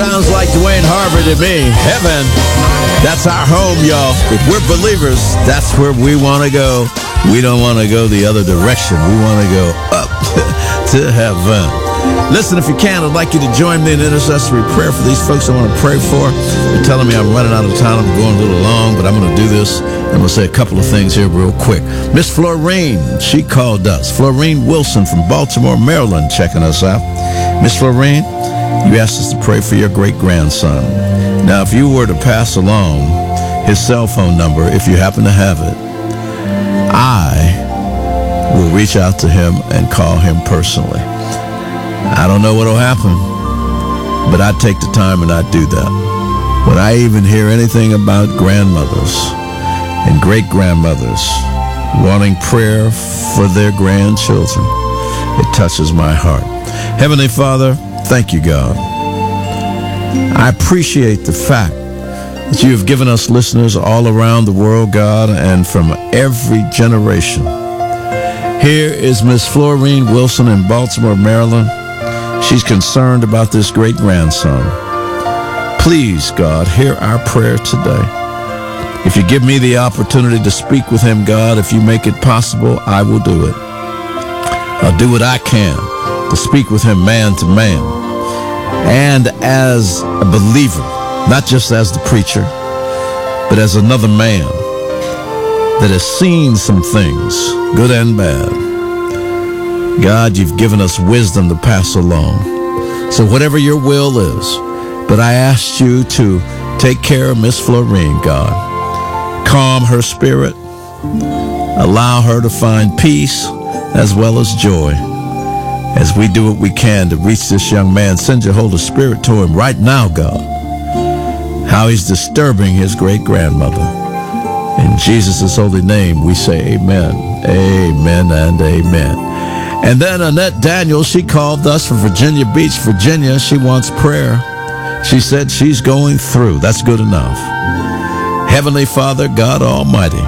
sounds like Dwayne Harvey to me. Heaven, that's our home, y'all. If we're believers, that's where we want to go. We don't want to go the other direction. We want to go up to heaven. Listen, if you can, I'd like you to join me in intercessory prayer for these folks I want to pray for. They're telling me I'm running out of time. I'm going a little long, but I'm going to do this. I'm going to say a couple of things here real quick. Miss Florine, she called us. Florine Wilson from Baltimore, Maryland, checking us out. Miss Florine, you asked us to pray for your great-grandson. Now, if you were to pass along his cell phone number, if you happen to have it, I will reach out to him and call him personally. I don't know what will happen, but I take the time and I do that. When I even hear anything about grandmothers and great-grandmothers wanting prayer for their grandchildren, it touches my heart. Heavenly Father, thank you, God. I appreciate the fact that you have given us listeners all around the world, God, and from every generation. Here is Miss Florine Wilson in Baltimore, Maryland. She's concerned about this great-grandson. Please, God, hear our prayer today. If you give me the opportunity to speak with him, God, if you make it possible, I will do it. I'll do what I can to speak with him man to man. And as a believer, not just as the preacher, but as another man that has seen some things, good and bad. God, you've given us wisdom to pass along. So whatever your will is, but I asked you to take care of Miss Florine, God. Calm her spirit. Allow her to find peace as well as joy as we do what we can to reach this young man. Send your Holy Spirit to him right now, God. How he's disturbing his great-grandmother. In Jesus' holy name, we say amen, amen, and amen. And then Annette Daniels, she called us from Virginia Beach, Virginia. She wants prayer. She said she's going through. That's good enough. Heavenly Father, God Almighty,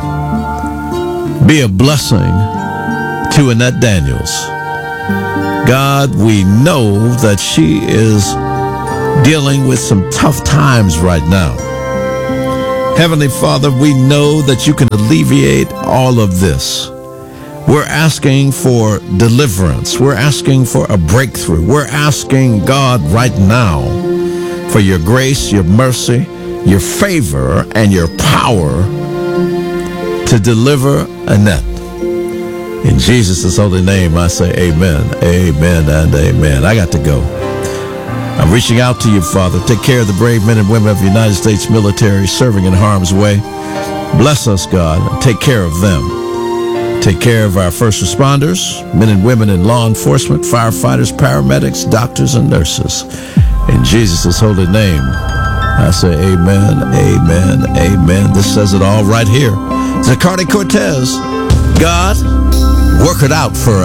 be a blessing to Annette Daniels. God, we know that she is dealing with some tough times right now. Heavenly Father, we know that you can alleviate all of this. We're asking for deliverance. We're asking for a breakthrough. We're asking, God, right now for your grace, your mercy, your favor, and your power to deliver Annette. In Jesus' holy name, I say amen, amen, and amen. I got to go. I'm reaching out to you, Father. Take care of the brave men and women of the United States military serving in harm's way. Bless us, God, and take care of them. Take care of our first responders, men and women in law enforcement, firefighters, paramedics, doctors, and nurses. In Jesus' holy name, I say amen, amen, amen. This says it all right here. Zacardi Cortez, God, work it out for us.